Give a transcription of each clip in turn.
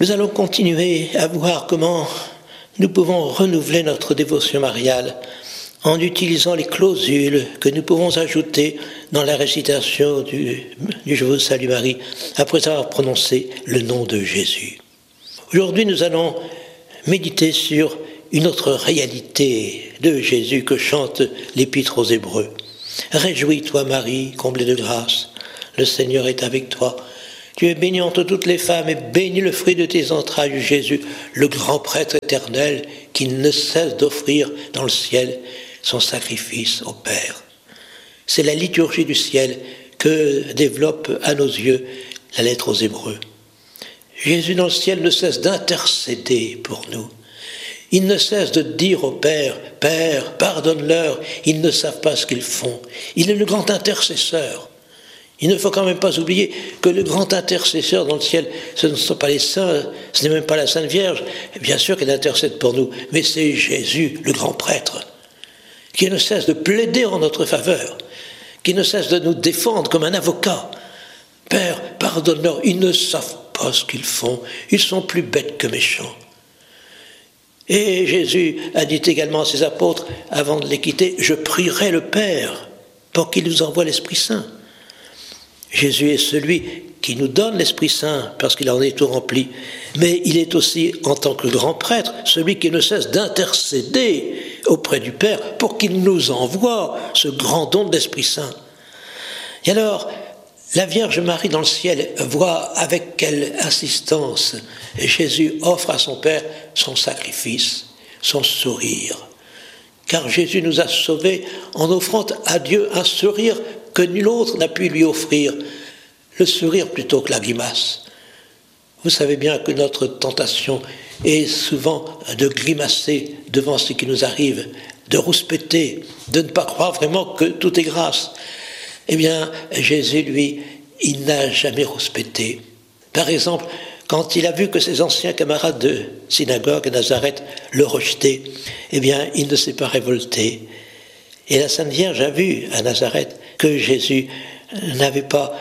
Nous allons continuer à voir comment nous pouvons renouveler notre dévotion mariale en utilisant les clausules que nous pouvons ajouter dans la récitation du Je vous salue Marie, après avoir prononcé le nom de Jésus. Aujourd'hui, nous allons méditer sur une autre réalité de Jésus que chante l'Épître aux Hébreux. Réjouis-toi Marie, comblée de grâce, le Seigneur est avec toi. Tu es bénie entre toutes les femmes et béni le fruit de tes entrailles, Jésus, le grand prêtre éternel qui ne cesse d'offrir dans le ciel son sacrifice au Père. C'est la liturgie du ciel que développe à nos yeux la lettre aux Hébreux. Jésus dans le ciel ne cesse d'intercéder pour nous. Il ne cesse de dire au Père, « Père, pardonne-leur, ils ne savent pas ce qu'ils font. » Il est le grand intercesseur. Il ne faut quand même pas oublier que le grand intercesseur dans le ciel, ce ne sont pas les saints, ce n'est même pas la Sainte Vierge. Bien sûr qu'elle intercède pour nous, mais c'est Jésus, le grand prêtre, qui ne cesse de plaider en notre faveur, qui ne cesse de nous défendre comme un avocat. « Père, pardonne-leur, ils ne savent pas ce qu'ils font, ils sont plus bêtes que méchants. » Et Jésus a dit également à ses apôtres, avant de les quitter, « Je prierai le Père pour qu'il nous envoie l'Esprit Saint. » Jésus est celui qui nous donne l'Esprit Saint parce qu'il en est tout rempli, mais il est aussi, en tant que grand prêtre, celui qui ne cesse d'intercéder auprès du Père pour qu'il nous envoie ce grand don de l'Esprit Saint. Et alors, la Vierge Marie dans le ciel voit avec quelle insistance Jésus offre à son Père son sacrifice, son sourire. Car Jésus nous a sauvés en offrant à Dieu un sourire que nul autre n'a pu lui offrir, le sourire plutôt que la grimace. Vous savez bien que notre tentation est souvent de grimacer devant ce qui nous arrive, de rouspéter, de ne pas croire vraiment que tout est grâce. Eh bien, Jésus, lui, il n'a jamais rouspété. Par exemple, quand il a vu que ses anciens camarades de synagogue à Nazareth le rejetaient, eh bien, il ne s'est pas révolté. Et la Sainte Vierge a vu à Nazareth que Jésus n'avait pas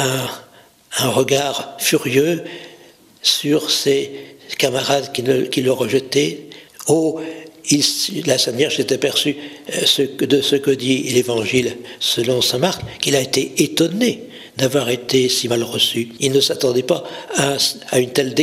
un regard furieux sur ses camarades qui le rejetaient. Oh, la Sainte Vierge s'est aperçue de ce que dit l'Évangile selon saint Marc, qu'il a été étonné d'avoir été si mal reçu. Il ne s'attendait pas à une telle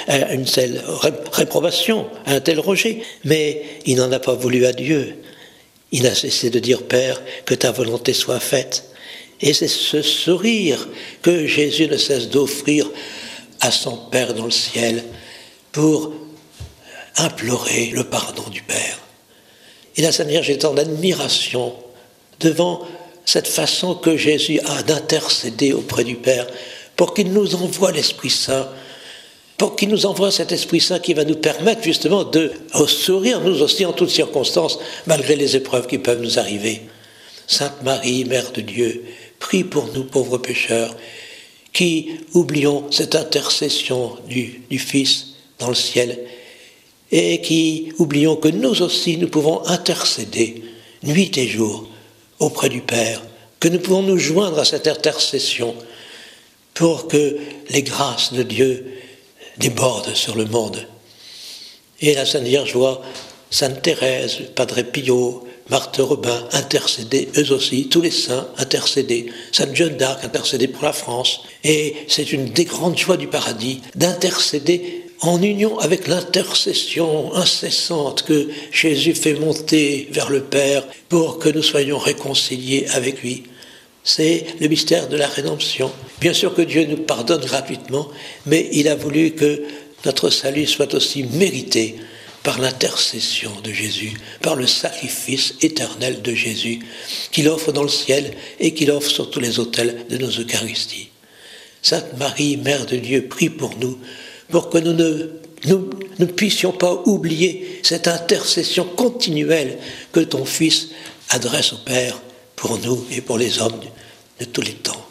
réprobation, à un tel rejet, mais il n'en a pas voulu à Dieu. Il a cessé de dire « Père, que ta volonté soit faite ». Et c'est ce sourire que Jésus ne cesse d'offrir à son Père dans le ciel pour implorer le pardon du Père. Et la Sainte Vierge est en admiration devant cette façon que Jésus a d'intercéder auprès du Père pour qu'il nous envoie l'Esprit Saint, pour qu'il nous envoie cet Esprit Saint qui va nous permettre justement de sourire, nous aussi, en toutes circonstances, malgré les épreuves qui peuvent nous arriver. Sainte Marie, Mère de Dieu, prie pour nous pauvres pécheurs, qui oublions cette intercession du Fils dans le ciel, et qui oublions que nous aussi, nous pouvons intercéder nuit et jour auprès du Père, que nous pouvons nous joindre à cette intercession pour que les grâces de Dieu déborde sur le monde. Et la Sainte Vierge voit Sainte Thérèse, Padre Pio, Marthe Robin intercéder, eux aussi, tous les saints intercéder, Sainte Jeanne d'Arc intercéder pour la France. Et c'est une des grandes joies du paradis d'intercéder en union avec l'intercession incessante que Jésus fait monter vers le Père pour que nous soyons réconciliés avec lui. C'est le mystère de la rédemption. Bien sûr que Dieu nous pardonne gratuitement, mais il a voulu que notre salut soit aussi mérité par l'intercession de Jésus, par le sacrifice éternel de Jésus, qu'il offre dans le ciel et qu'il offre sur tous les autels de nos Eucharisties. Sainte Marie, Mère de Dieu, prie pour nous, pour que nous ne puissions pas oublier cette intercession continuelle que ton Fils adresse au Père pour nous et pour les hommes de tous les temps.